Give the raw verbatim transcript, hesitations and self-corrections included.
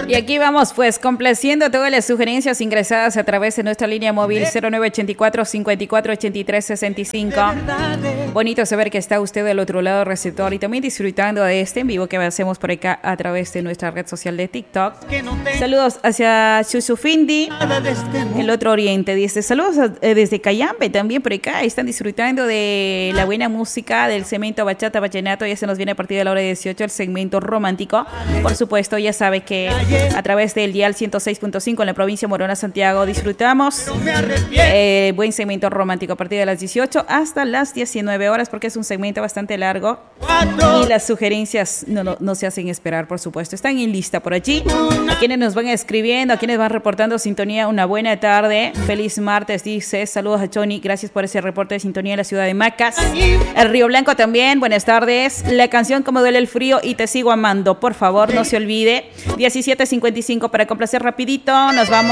Y aquí vamos pues complaciendo todas las sugerencias ingresadas a través de nuestra línea móvil cero nueve ocho cuatro, cinco cuatro, ocho tres seis cinco. Bonito saber que está usted del otro lado del receptor y también disfrutando de este en vivo que hacemos por acá a través de nuestra red social de TikTok. Saludos hacia Chusufindi, el otro oriente. Dice saludos a, eh, desde Cayambe también por acá. Están disfrutando de la buena música del segmento bachata, vallenato. Ya se nos viene a partir de la hora dieciocho el segmento romántico. Por supuesto, ya sabe que a través del dial ciento seis punto cinco en la provincia de Morona, Santiago, disfrutamos eh, buen segmento romántico a partir de las dieciocho hasta las diecinueve horas, porque es un segmento bastante largo y las sugerencias no, no, no se hacen esperar, por supuesto. Están en lista por allí. A quienes nos van escribiendo, a quienes van reportando sintonía, una buena tarde. Feliz martes, dice. Saludos a Johnny. Gracias por ese reporte de sintonía en la ciudad de Macas. El Río Blanco también. Buenas tardes. La canción Como duele el frío y te sigo amando. Por favor, no se olvide. diecisiete cincuenta y cinco para complacer rapidito. Nos vamos.